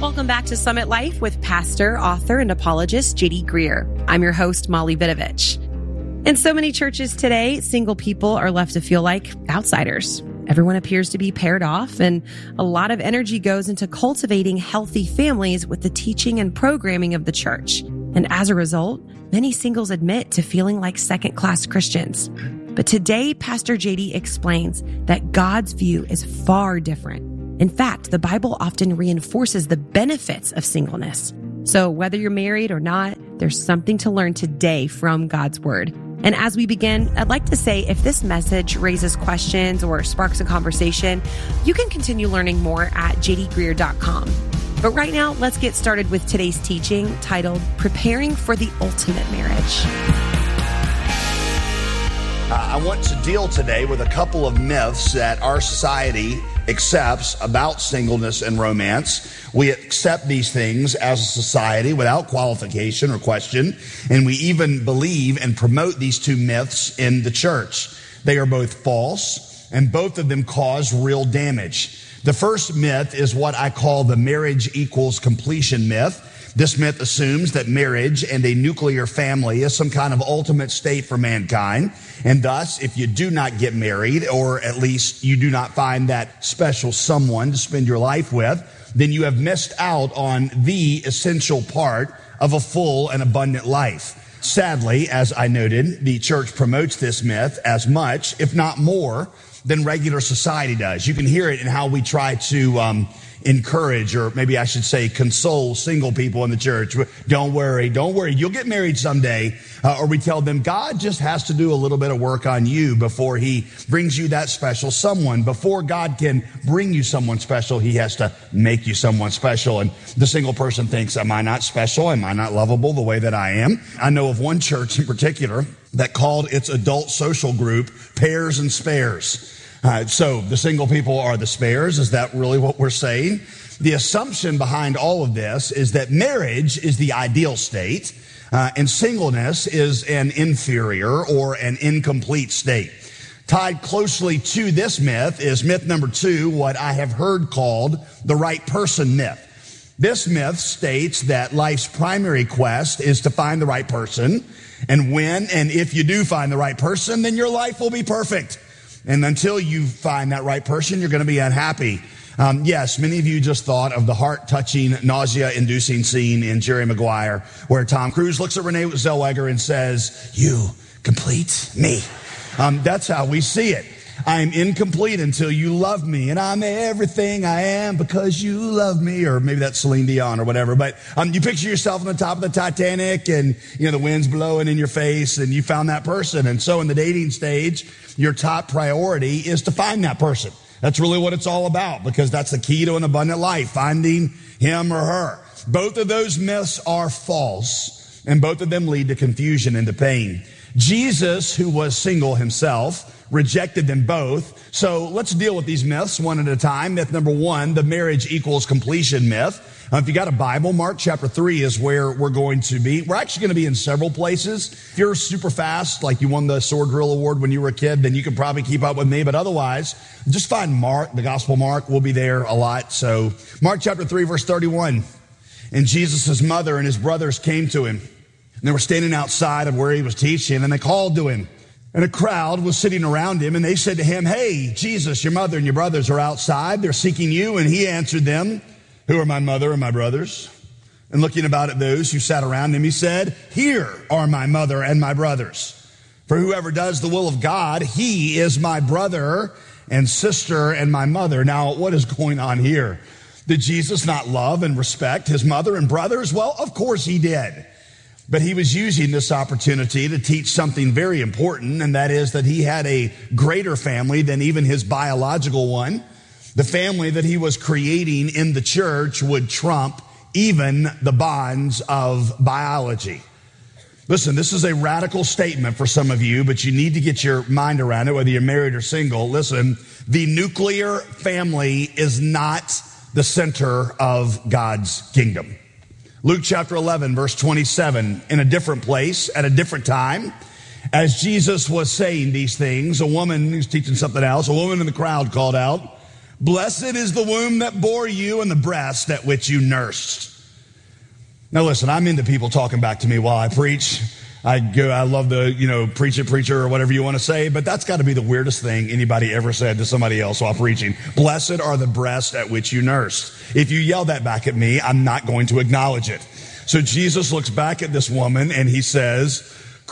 Welcome back to Summit Life with pastor, author, and apologist J.D. Greear. I'm your host, Molly Vidovich. In so many churches today, single people are left to feel like outsiders. Everyone appears to be paired off, and a lot of energy goes into cultivating healthy families with the teaching and programming of the church. And as a result, many singles admit to feeling like second-class Christians. But today, Pastor J.D. explains that God's view is far different. In fact, the Bible often reinforces the benefits of singleness. So whether you're married or not, there's something to learn today from God's Word. And as we begin, I'd like to say if this message raises questions or sparks a conversation, you can continue learning more at jdgreear.com. But right now, let's get started with today's teaching titled Preparing for the Ultimate Marriage. I want to deal today with a couple of myths that our society accepts about singleness and romance. We accept these things as a society without qualification or question, and we even believe and promote these two myths in the church. They are both false, and both of them cause real damage. The first myth is what I call the marriage equals completion myth. This myth assumes that marriage and a nuclear family is some kind of ultimate state for mankind. And thus, if you do not get married, or at least you do not find that special someone to spend your life with, then you have missed out on the essential part of a full and abundant life. Sadly, as I noted, the church promotes this myth as much, if not more, than regular society does. You can hear it in how we try to encourage, or maybe I should say console single people in the church. Don't worry, you'll get married someday. Or we tell them God just has to do a little bit of work on you before he brings you that special someone. Before God can bring you someone special, he has to make you someone special. And the single person thinks, am I not special? Am I not lovable the way that I am? I know of one church in particular that called its adult social group Pairs and Spares. So the single people are the spares. Is that really what we're saying? The assumption behind all of this is that marriage is the ideal state, and singleness is an inferior or an incomplete state. Tied closely to this myth is myth number 2, what I have heard called the right person myth. This myth states that life's primary quest is to find the right person, and when and if you do find the right person, then your life will be perfect. And until you find that right person, you're going to be unhappy. Yes, many of you just thought of the heart-touching, nausea-inducing scene in Jerry Maguire, where Tom Cruise looks at Renee Zellweger and says, "You complete me." That's how we see it. I'm incomplete until you love me, and I'm everything I am because you love me. Or maybe that's Celine Dion or whatever. But you picture yourself on the top of the Titanic, and the wind's blowing in your face, and you found that person. And so in the dating stage, your top priority is to find that person. That's really what it's all about, because that's the key to an abundant life, finding him or her. Both of those myths are false, and both of them lead to confusion and to pain. Jesus, who was single himself, rejected them both. So let's deal with these myths one at a time. Myth number 1, the marriage equals completion myth. If you got a Bible, Mark chapter 3 is where we're going to be. We're actually going to be in several places. If you're super fast, like you won the Sword Drill Award when you were a kid, then you can probably keep up with me. But otherwise, just find Mark, the Gospel Mark. We'll be there a lot. So Mark chapter 3, verse 31. And Jesus' mother and his brothers came to him. And they were standing outside of where he was teaching, and they called to him. And a crowd was sitting around him, and they said to him, "Hey, Jesus, your mother and your brothers are outside. They're seeking you." And he answered them, "Who are my mother and my brothers?" And looking about at those who sat around him, he said, "Here are my mother and my brothers. For whoever does the will of God, he is my brother and sister and my mother." Now, what is going on here? Did Jesus not love and respect his mother and brothers? Well, of course he did. But he was using this opportunity to teach something very important, and that is that he had a greater family than even his biological one. The family that he was creating in the church would trump even the bonds of biology. Listen, this is a radical statement for some of you, but you need to get your mind around it, whether you're married or single. Listen, the nuclear family is not the center of God's kingdom. Luke chapter 11, verse 27, in a different place, at a different time, as Jesus was saying these things, a woman who's teaching something else, a woman in the crowd called out, Blessed is the womb that bore you and the breast at which you nursed. Now listen, I'm into people talking back to me while I preach. I love the, preacher, or whatever you want to say, but that's got to be the weirdest thing anybody ever said to somebody else while preaching. Blessed are the breasts at which you nursed. If you yell that back at me, I'm not going to acknowledge it. So Jesus looks back at this woman and he says,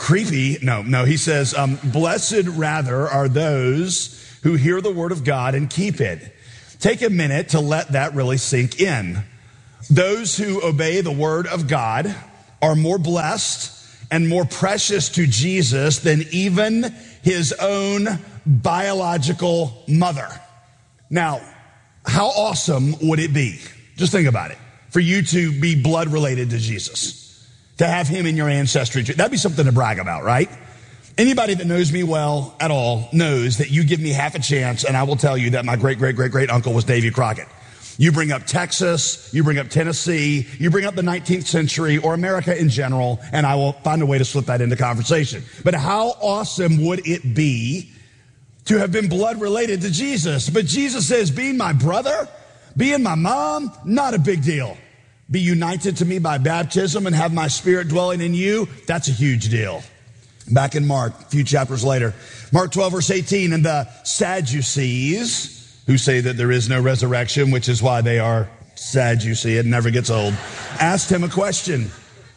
he says, blessed rather are those who hear the word of God and keep it. Take a minute to let that really sink in. Those who obey the word of God are more blessed and more precious to Jesus than even his own biological mother. Now, how awesome would it be? Just think about it. For you to be blood related to Jesus, to have him in your ancestry. That'd be something to brag about, right? Anybody that knows me well at all knows that you give me half a chance and I will tell you that my great uncle was Davy Crockett. You bring up Texas, you bring up Tennessee, you bring up the 19th century or America in general, and I will find a way to slip that into conversation. But how awesome would it be to have been blood related to Jesus? But Jesus says, being my brother, being my mom, not a big deal. Be united to me by baptism and have my spirit dwelling in you, that's a huge deal. Back in Mark, a few chapters later, Mark 12, verse 18, and the Sadducees, who say that there is no resurrection, which is why they are sad, you see, it never gets old, asked him a question.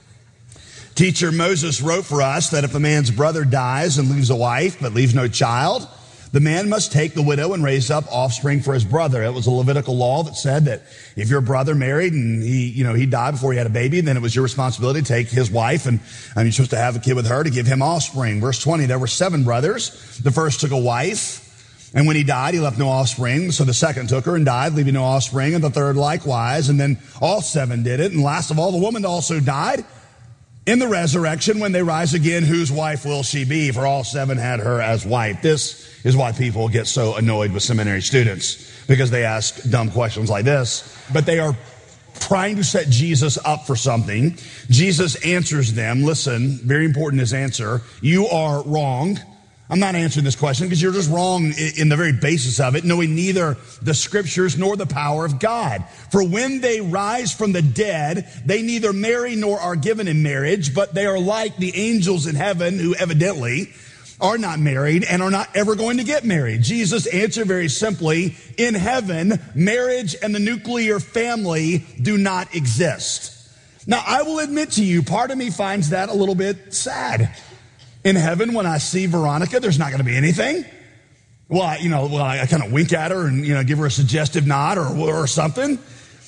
Teacher, Moses wrote for us that if a man's brother dies and leaves a wife but leaves no child, the man must take the widow and raise up offspring for his brother. It was a Levitical law that said that if your brother married and he died before he had a baby, then it was your responsibility to take his wife and you're supposed to have a kid with her to give him offspring. Verse 20, there were 7 brothers. The first took a wife, and when he died, he left no offspring. So the second took her and died, leaving no offspring, and the third likewise. And then all 7 did it. And last of all, the woman also died. In the resurrection, when they rise again, whose wife will she be? For all 7 had her as wife. This is why people get so annoyed with seminary students, because they ask dumb questions like this. But they are trying to set Jesus up for something. Jesus answers them. Listen, very important, his answer. You are wrong. I'm not answering this question because you're just wrong in the very basis of it, knowing neither the scriptures nor the power of God. For when they rise from the dead, they neither marry nor are given in marriage, but they are like the angels in heaven who evidently are not married and are not ever going to get married. Jesus answered very simply, in heaven, marriage and the nuclear family do not exist. Now, I will admit to you, part of me finds that a little bit sad. In heaven, when I see Veronica, there's not going to be anything. Well, I kind of wink at her and, give her a suggestive nod or something.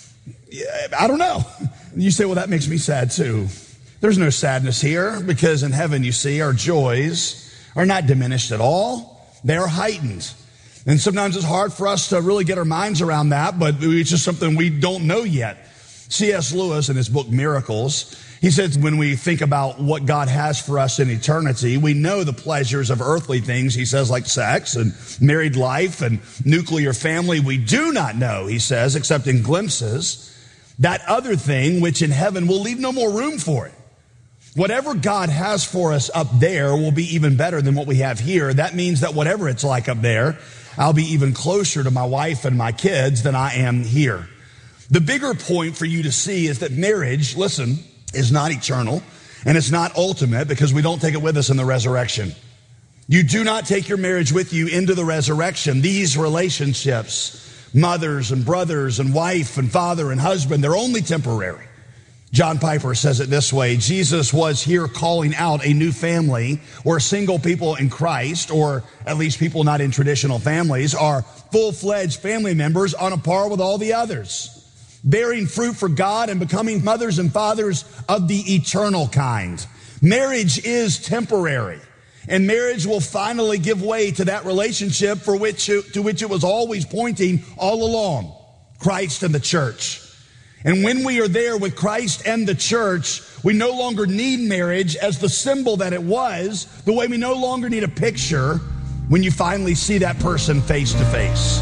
I don't know. You say, well, that makes me sad too. There's no sadness here because in heaven, you see, our joys are not diminished at all. They are heightened. And sometimes it's hard for us to really get our minds around that, but it's just something we don't know yet. C.S. Lewis, in his book Miracles, he says when we think about what God has for us in eternity, we know the pleasures of earthly things, he says, like sex and married life and nuclear family. We do not know, he says, except in glimpses, that other thing which in heaven will leave no more room for it. Whatever God has for us up there will be even better than what we have here. That means that whatever it's like up there, I'll be even closer to my wife and my kids than I am here. The bigger point for you to see is that marriage, listen, is not eternal and it's not ultimate because we don't take it with us in the resurrection. You do not take your marriage with you into the resurrection. These relationships, mothers and brothers and wife and father and husband, they're only temporary. John Piper says it this way: Jesus was here calling out a new family where single people in Christ, or at least people not in traditional families, are full-fledged family members on a par with all the others, bearing fruit for God and becoming mothers and fathers of the eternal kind. Marriage is temporary, and marriage will finally give way to that relationship to which it was always pointing all along, Christ and the church. And when we are there with Christ and the church, we no longer need marriage as the symbol that it was, the way we no longer need a picture when you finally see that person face to face.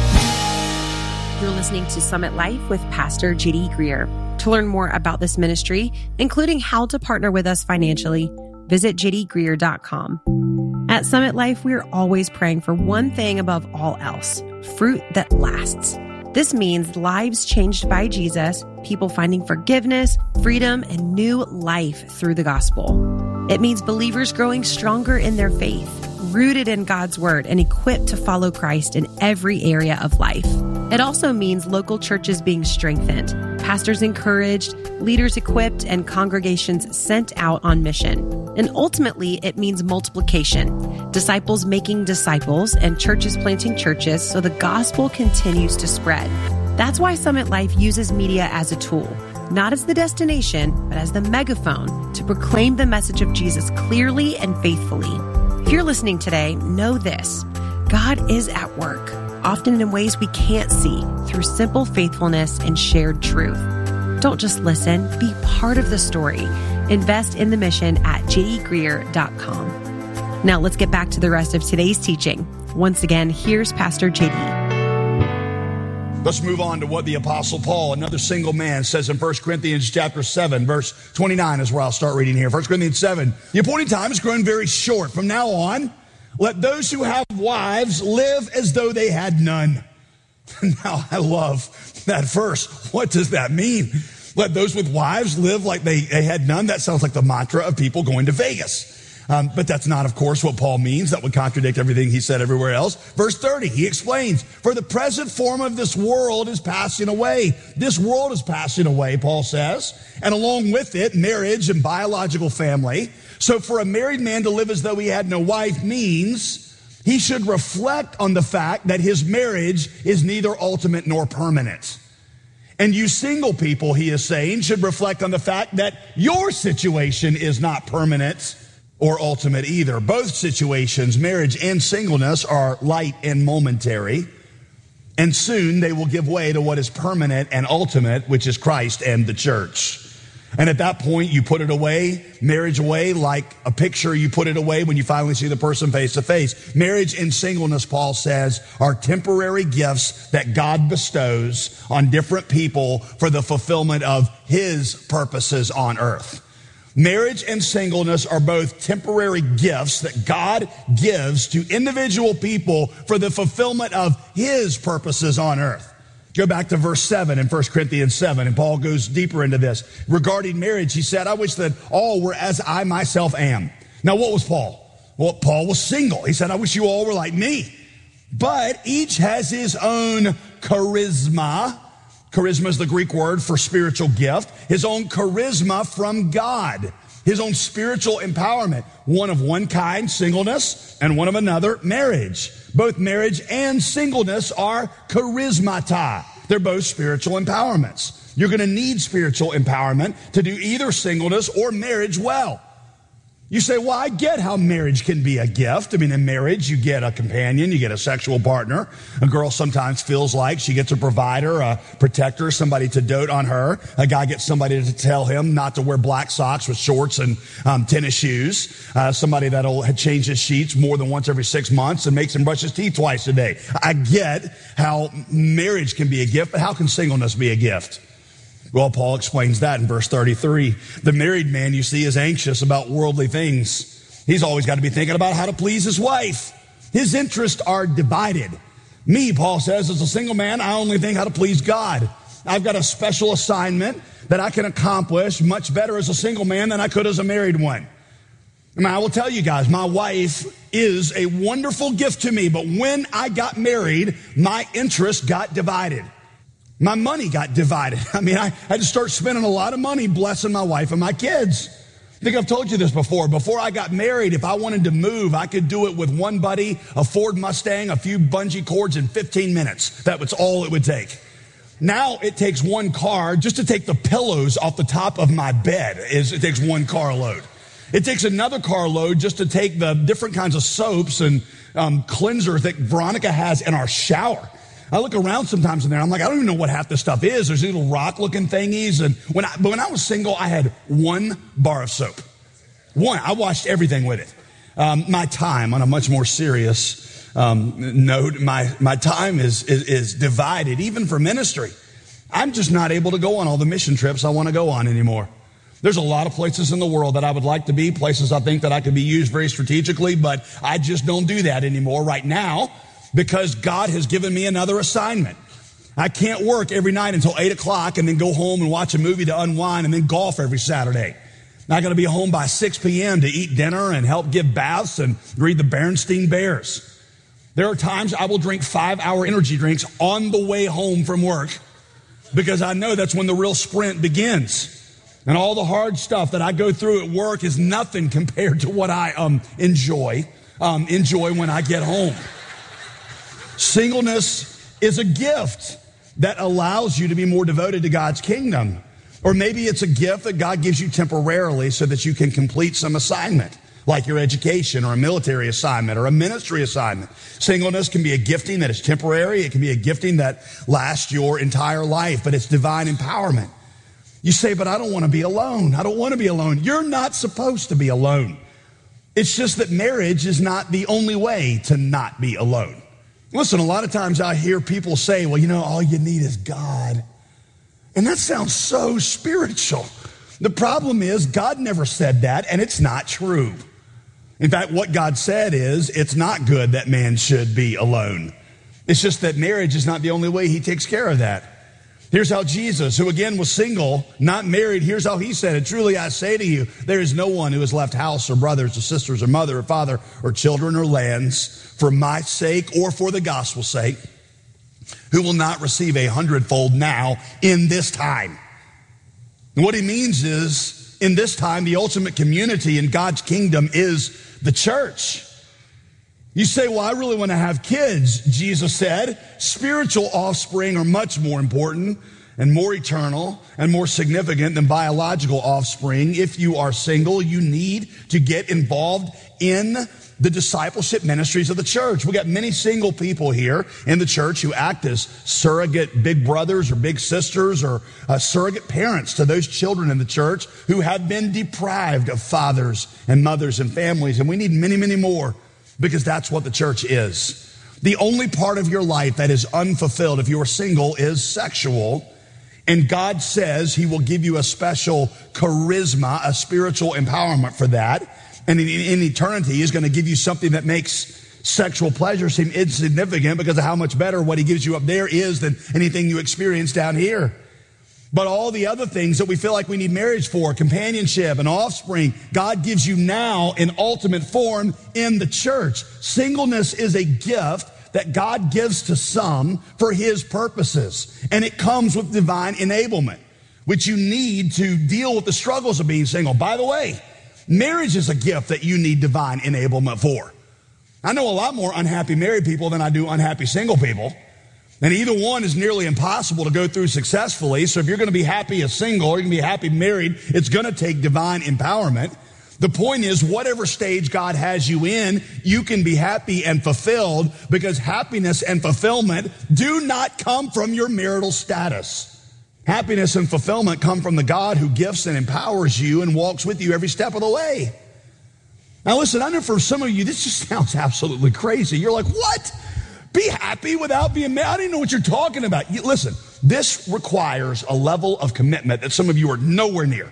You're listening to Summit Life with Pastor J.D. Greer. To learn more about this ministry, including how to partner with us financially, visit jdgreer.com. At Summit Life, we're always praying for one thing above all else: fruit that lasts. This means lives changed by Jesus, people finding forgiveness, freedom, and new life through the gospel. It means believers growing stronger in their faith, rooted in God's word, and equipped to follow Christ in every area of life. It also means local churches being strengthened, pastors encouraged, leaders equipped, and congregations sent out on mission. And ultimately, it means multiplication, disciples making disciples, and churches planting churches so the gospel continues to spread. That's why Summit Life uses media as a tool, not as the destination, but as the megaphone to proclaim the message of Jesus clearly and faithfully. If you're listening today, know this: God is at work, often in ways we can't see, through simple faithfulness and shared truth. Don't just listen, be part of the story. Invest in the mission at jdgreear.com. Now let's get back to the rest of today's teaching. Once again, here's Pastor JD. Let's move on to what the Apostle Paul, another single man, says in 1 Corinthians chapter 7, verse 29 is where I'll start reading here. 1 Corinthians 7, the appointed time has grown very short. From now on, let those who have wives live as though they had none. Now, I love that verse. What does that mean? Let those with wives live like they had none. That sounds like the mantra of people going to Vegas. But that's not, of course, what Paul means. That would contradict everything he said everywhere else. Verse 30, he explains, for the present form of this world is passing away. This world is passing away, Paul says, and along with it, marriage and biological family. So for a married man to live as though he had no wife means he should reflect on the fact that his marriage is neither ultimate nor permanent. And you single people, he is saying, should reflect on the fact that your situation is not permanent or ultimate either. Both situations, marriage and singleness, are light and momentary. And soon they will give way to what is permanent and ultimate, which is Christ and the church. And at that point, you put it away, marriage away, like a picture, you put it away when you finally see the person face to face. Marriage and singleness, Paul says, are temporary gifts that God bestows on different people for the fulfillment of his purposes on earth. Marriage and singleness are both temporary gifts that God gives to individual people for the fulfillment of his purposes on earth. Go back to verse 7 in 1 Corinthians 7, and Paul goes deeper into this. Regarding marriage, he said, I wish that all were as I myself am. Now, what was Paul? Well, Paul was single. He said, I wish you all were like me. But each has his own charisma. Charisma is the Greek word for spiritual gift. His own charisma from God. His own spiritual empowerment. One of one kind, singleness, and one of another, marriage. Both marriage and singleness are charismata. They're both spiritual empowerments. You're going to need spiritual empowerment to do either singleness or marriage well. You say, well, I get how marriage can be a gift. I mean, in marriage, you get a companion, you get a sexual partner. A girl sometimes feels like she gets a provider, a protector, somebody to dote on her. A guy gets somebody to tell him not to wear black socks with shorts and tennis shoes. Somebody that'll change his sheets more than once every 6 months and makes him brush his teeth twice a day. I get how marriage can be a gift, but how can singleness be a gift? Well, Paul explains that in verse 33. The married man, you see, is anxious about worldly things. He's always got to be thinking about how to please his wife. His interests are divided. Me, Paul says, as a single man, I only think how to please God. I've got a special assignment that I can accomplish much better as a single man than I could as a married one. I mean, I will tell you guys, my wife is a wonderful gift to me, but when I got married, my interests got divided. My money got divided. I mean, I had to start spending a lot of money blessing my wife and my kids. I think I've told you this before. Before I got married, if I wanted to move, I could do it with one buddy, a Ford Mustang, a few bungee cords in 15 minutes. That was all it would take. Now it takes one car just to take the pillows off the top of my bed. It takes one car load. It takes another car load just to take the different kinds of soaps and cleansers that Veronica has in our shower. I look around sometimes in there, I'm like, I don't even know what half this stuff is. There's these little rock-looking thingies. And when I was single, I had one bar of soap. One. I washed everything with it. My time, on a much more serious note, my time is divided, even for ministry. I'm just not able to go on all the mission trips I want to go on anymore. There's a lot of places in the world that I would like to be, places I think that I could be used very strategically, but I just don't do that anymore right now because God has given me another assignment. I can't work every night until 8 o'clock and then go home and watch a movie to unwind and then golf every Saturday. I'm going to be home by 6 p.m. to eat dinner and help give baths and read the Berenstain Bears. There are times I will drink 5-hour energy drinks on the way home from work because I know that's when the real sprint begins. And all the hard stuff that I go through at work is nothing compared to what I enjoy when I get home. Singleness is a gift that allows you to be more devoted to God's kingdom. Or maybe it's a gift that God gives you temporarily so that you can complete some assignment, like your education or a military assignment or a ministry assignment. Singleness can be a gifting that is temporary. It can be a gifting that lasts your entire life, but it's divine empowerment. You say, but I don't want to be alone. I don't want to be alone. You're not supposed to be alone. It's just that marriage is not the only way to not be alone. Listen, a lot of times I hear people say, well, all you need is God. And that sounds so spiritual. The problem is God never said that, and it's not true. In fact, what God said is it's not good that man should be alone. It's just that marriage is not the only way he takes care of that. Here's how Jesus, who again was single, not married, here's how he said it. Truly I say to you, there is no one who has left house or brothers or sisters or mother or father or children or lands for my sake or for the gospel's sake, who will not receive 100-fold now in this time. And what he means is, in this time, the ultimate community in God's kingdom is the church. You say, well, I really want to have kids. Jesus said, spiritual offspring are much more important and more eternal and more significant than biological offspring. If you are single, you need to get involved in the discipleship ministries of the church. We got many single people here in the church who act as surrogate big brothers or big sisters or surrogate parents to those children in the church who have been deprived of fathers and mothers and families. And we need many, many more, because that's what the church is. The only part of your life that is unfulfilled if you are single is sexual. And God says he will give you a special charisma, a spiritual empowerment for that. And in eternity, he's going to give you something that makes sexual pleasure seem insignificant because of how much better what he gives you up there is than anything you experience down here. But all the other things that we feel like we need marriage for, companionship and offspring, God gives you now in ultimate form in the church. Singleness is a gift that God gives to some for his purposes. And it comes with divine enablement, which you need to deal with the struggles of being single. By the way, marriage is a gift that you need divine enablement for. I know a lot more unhappy married people than I do unhappy single people. And either one is nearly impossible to go through successfully. So if you're going to be happy as single or you're going to be happy married, it's going to take divine empowerment. The point is, whatever stage God has you in, you can be happy and fulfilled, because happiness and fulfillment do not come from your marital status. Happiness and fulfillment come from the God who gifts and empowers you and walks with you every step of the way. Now listen, I know for some of you, this just sounds absolutely crazy. You're like, what? Be happy without being married? I don't even know what you're talking about. Listen, this requires a level of commitment that some of you are nowhere near.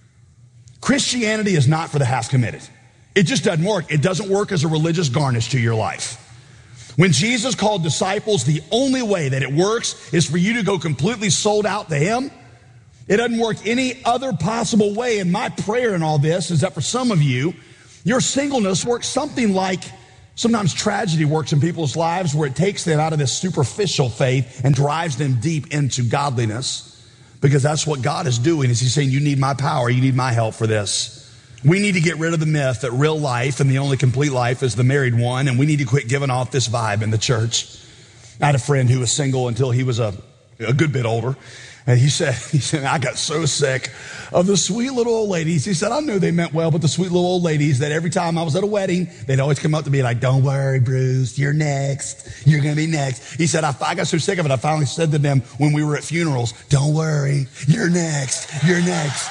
Christianity is not for the half committed. It just doesn't work. It doesn't work as a religious garnish to your life. When Jesus called disciples, the only way that it works is for you to go completely sold out to him. It doesn't work any other possible way. And my prayer in all this is that for some of you, your singleness works something like sometimes tragedy works in people's lives, where it takes them out of this superficial faith and drives them deep into godliness. Because that's what God is doing, is he's saying, you need my power, you need my help for this. We need to get rid of the myth that real life and the only complete life is the married one, and we need to quit giving off this vibe in the church. I had a friend who was single until he was a good bit older. And he said, I got so sick of the sweet little old ladies. He said, I knew they meant well, but the sweet little old ladies that every time I was at a wedding, they'd always come up to me like, don't worry, Bruce, you're next. You're going to be next. He said, I got so sick of it, I finally said to them when we were at funerals, don't worry, you're next. You're next.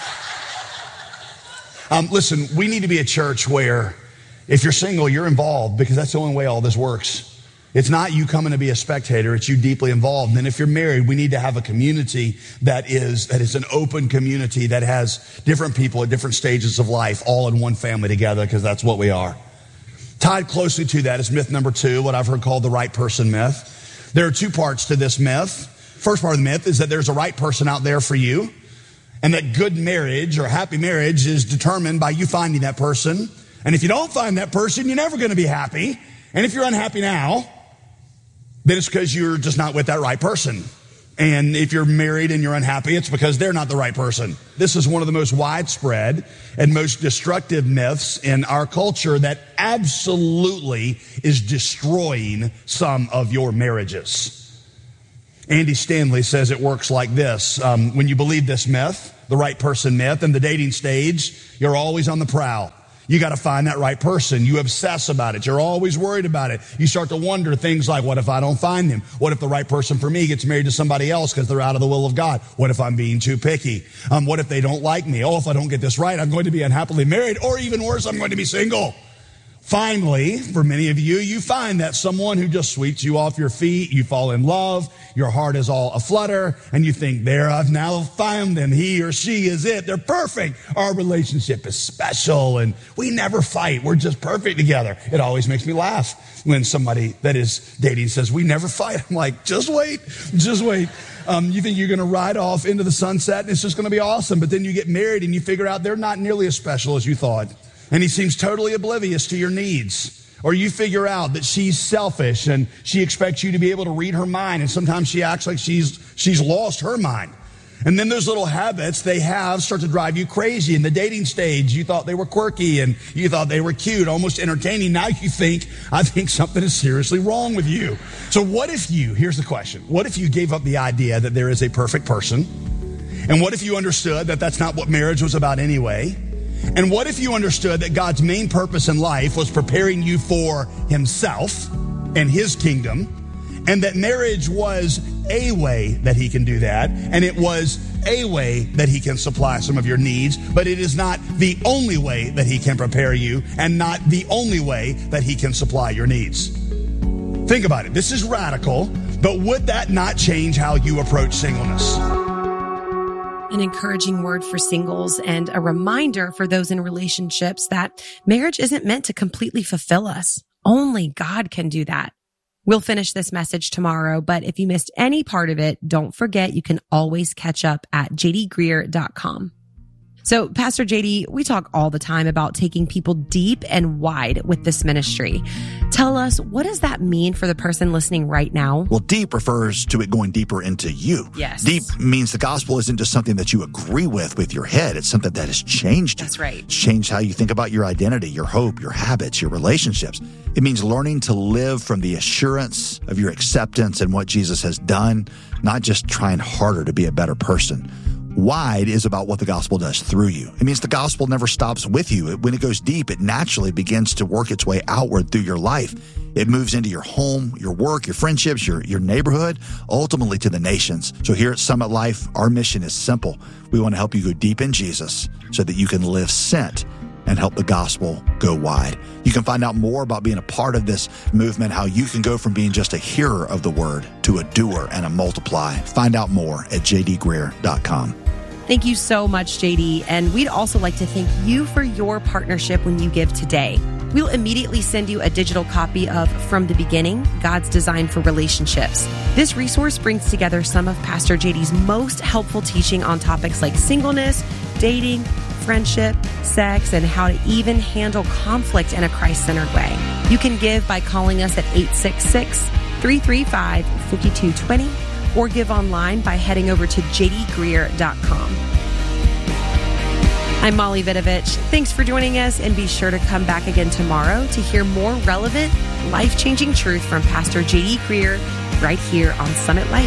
Listen, we need to be a church where if you're single, you're involved, because that's the only way all this works. It's not you coming to be a spectator, it's you deeply involved. And then if you're married, we need to have a community that is an open community that has different people at different stages of life all in one family together, because that's what we are. Tied closely to that is myth number 2, what I've heard called the right person myth. There are 2 parts to this myth. First part of the myth is that there's a right person out there for you, and that good marriage or happy marriage is determined by you finding that person. And if you don't find that person, you're never going to be happy. And if you're unhappy now, then it's because you're just not with that right person. And if you're married and you're unhappy, it's because they're not the right person. This is one of the most widespread and most destructive myths in our culture that absolutely is destroying some of your marriages. Andy Stanley says it works like this. When you believe this myth, the right person myth, in the dating stage, you're always on the prowl. You got to find that right person. You obsess about it. You're always worried about it. You start to wonder things like, what if I don't find him? What if the right person for me gets married to somebody else because they're out of the will of God? What if I'm being too picky? What if they don't like me? Oh, if I don't get this right, I'm going to be unhappily married, or even worse, I'm going to be single. Finally, for many of you, you find that someone who just sweeps you off your feet. You fall in love. Your heart is all aflutter. And you think, there, I've now found them. He or she is it. They're perfect. Our relationship is special. And we never fight. We're just perfect together. It always makes me laugh when somebody that is dating says, we never fight. I'm like, just wait. Just wait. You think you're going to ride off into the sunset and it's just going to be awesome. But then you get married and you figure out they're not nearly as special as you thought. And he seems totally oblivious to your needs. Or you figure out that she's selfish and she expects you to be able to read her mind. And sometimes she acts like she's lost her mind. And then those little habits they have start to drive you crazy. In the dating stage, you thought they were quirky and you thought they were cute, almost entertaining. Now you think, I think something is seriously wrong with you. So what if here's the question, what if you gave up the idea that there is a perfect person? And what if you understood that that's not what marriage was about anyway? And what if you understood that God's main purpose in life was preparing you for himself and his kingdom, and that marriage was a way that he can do that, and it was a way that he can supply some of your needs, but it is not the only way that he can prepare you and not the only way that he can supply your needs. Think about it. This is radical, but would that not change how you approach singleness? An encouraging word for singles and a reminder for those in relationships that marriage isn't meant to completely fulfill us. Only God can do that. We'll finish this message tomorrow, but if you missed any part of it, don't forget you can always catch up at jdgreer.com. So, Pastor JD, we talk all the time about taking people deep and wide with this ministry. Tell us, what does that mean for the person listening right now? Well, deep refers to it going deeper into you. Yes. Deep means the gospel isn't just something that you agree with your head. It's something that has changed you. That's right. It's changed how you think about your identity, your hope, your habits, your relationships. It means learning to live from the assurance of your acceptance and what Jesus has done, not just trying harder to be a better person. Wide is about what the gospel does through you. It means the gospel never stops with you. When it goes deep, it naturally begins to work its way outward through your life. It moves into your home, your work, your friendships, your neighborhood, ultimately to the nations. So here at Summit Life, our mission is simple. We want to help you go deep in Jesus so that you can live sent and help the gospel go wide. You can find out more about being a part of this movement, how you can go from being just a hearer of the word to a doer and a multiply. Find out more at jdgreer.com. Thank you so much, JD. And we'd also like to thank you for your partnership when you give today. We'll immediately send you a digital copy of From the Beginning, God's Design for Relationships. This resource brings together some of Pastor JD's most helpful teaching on topics like singleness, dating, friendship, sex, and how to even handle conflict in a Christ-centered way. You can give by calling us at 866-335-5220 or give online by heading over to jdgreer.com. I'm Molly Vidovich. Thanks for joining us, and be sure to come back again tomorrow to hear more relevant, life-changing truth from Pastor J.D. Greer right here on Summit Life.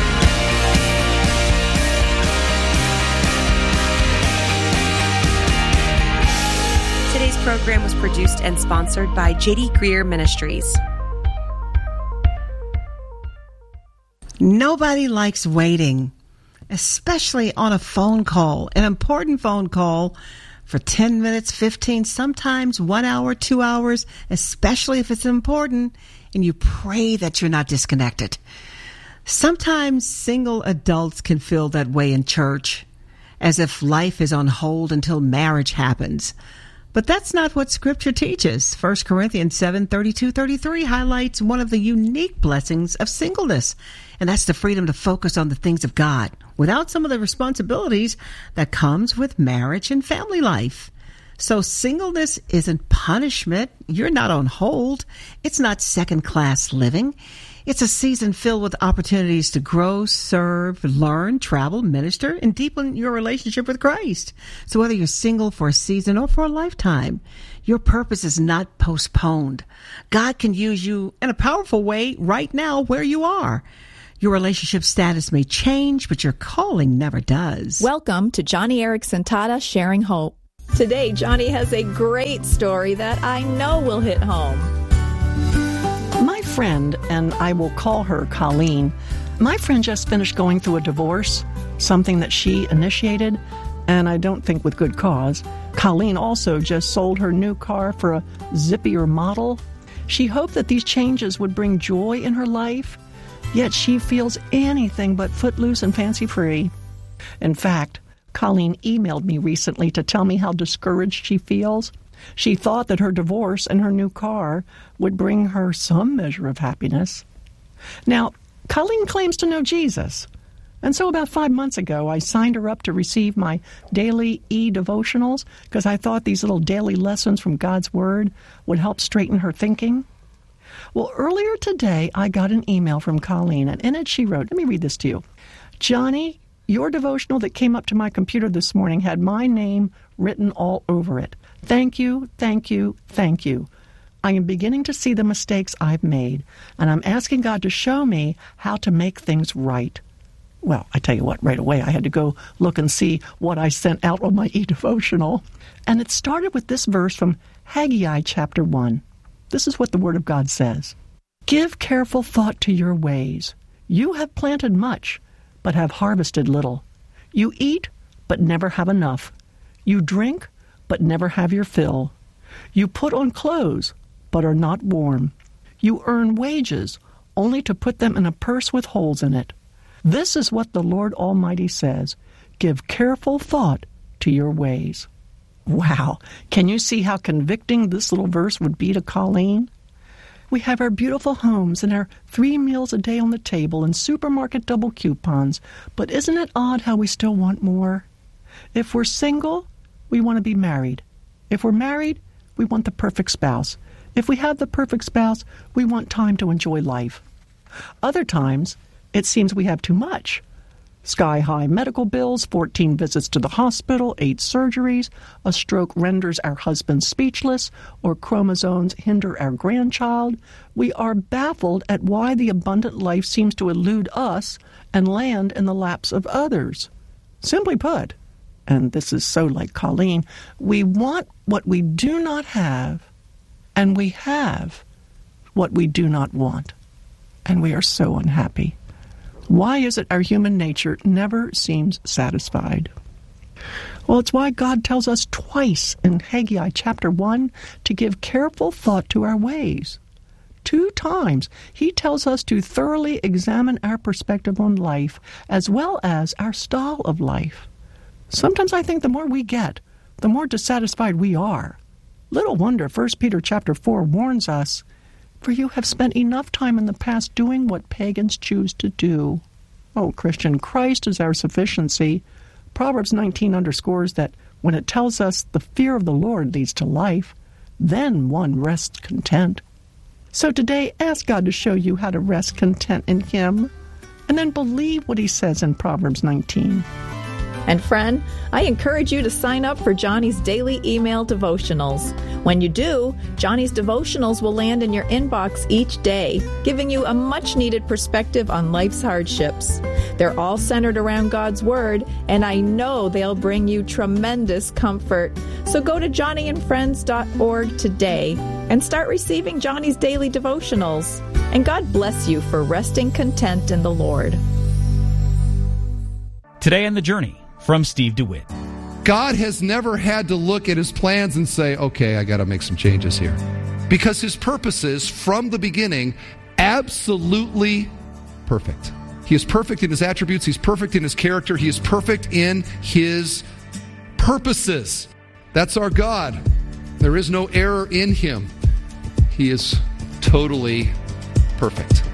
Today's program was produced and sponsored by J.D. Greer Ministries. Nobody likes waiting, especially on a phone call, an important phone call for 10 minutes, 15, sometimes 1 hour, 2 hours, especially if it's important, and you pray that you're not disconnected. Sometimes single adults can feel that way in church, as if life is on hold until marriage happens. But that's not what Scripture teaches. 1 Corinthians 7:32-33 highlights one of the unique blessings of singleness, and that's the freedom to focus on the things of God without some of the responsibilities that comes with marriage and family life. So singleness isn't punishment. You're not on hold. It's not second-class living. It's a season filled with opportunities to grow, serve, learn, travel, minister, and deepen your relationship with Christ. So whether you're single for a season or for a lifetime, your purpose is not postponed. God can use you in a powerful way right now where you are. Your relationship status may change, but your calling never does. Welcome to Joni Eareckson Tada Sharing Hope. Today, Joni has a great story that I know will hit home. My friend, and I will call her Colleen, my friend just finished going through a divorce, something that she initiated, and I don't think with good cause. Colleen also just sold her new car for a zippier model. She hoped that these changes would bring joy in her life, yet she feels anything but footloose and fancy-free. In fact, Colleen emailed me recently to tell me how discouraged she feels. She thought that her divorce and her new car would bring her some measure of happiness. Now, Colleen claims to know Jesus. And so about 5 months ago, I signed her up to receive my daily e-devotionals because I thought these little daily lessons from God's Word would help straighten her thinking. Well, earlier today, I got an email from Colleen, and in it she wrote, let me read this to you. Joni, your devotional that came up to my computer this morning had my name written all over it. Thank you, thank you, thank you. I am beginning to see the mistakes I've made, and I'm asking God to show me how to make things right. Well, I tell you what, right away I had to go look and see what I sent out on my e-devotional. And it started with this verse from Haggai chapter 1. This is what the Word of God says. Give careful thought to your ways. You have planted much, but have harvested little. You eat, but never have enough. You drink, but never have your fill. You put on clothes, but are not warm. You earn wages, only to put them in a purse with holes in it. This is what the Lord Almighty says. Give careful thought to your ways. Wow, can you see how convicting this little verse would be to Colleen? We have our beautiful homes and our 3 meals a day on the table and supermarket double coupons, but isn't it odd how we still want more? If we're single, we want to be married. If we're married, we want the perfect spouse. If we have the perfect spouse, we want time to enjoy life. Other times, it seems we have too much. Sky-high medical bills, 14 visits to the hospital, 8 surgeries, a stroke renders our husband speechless, or chromosomes hinder our grandchild. We are baffled at why the abundant life seems to elude us and land in the laps of others. Simply put, and this is so like Colleen, we want what we do not have, and we have what we do not want, and we are so unhappy. Why is it our human nature never seems satisfied? Well, it's why God tells us twice in Haggai chapter 1 to give careful thought to our ways. 2 times, he tells us to thoroughly examine our perspective on life as well as our style of life. Sometimes I think the more we get, the more dissatisfied we are. Little wonder 1 Peter chapter 4 warns us, for you have spent enough time in the past doing what pagans choose to do. Oh, Christian, Christ is our sufficiency. Proverbs 19 underscores that when it tells us the fear of the Lord leads to life, then one rests content. So today, ask God to show you how to rest content in Him, and then believe what He says in Proverbs 19. And friend, I encourage you to sign up for Joni's daily email devotionals. When you do, Joni's devotionals will land in your inbox each day, giving you a much-needed perspective on life's hardships. They're all centered around God's Word, and I know they'll bring you tremendous comfort. So go to joniandfriends.org today and start receiving Joni's daily devotionals. And God bless you for resting content in the Lord. Today on The Journey, from Steve DeWitt. God has never had to look at His plans and say, okay, I got to make some changes here. Because His purposes from the beginning, absolutely perfect. He is perfect in His attributes. He's perfect in His character. He is perfect in His purposes. That's our God. There is no error in him. He is totally perfect.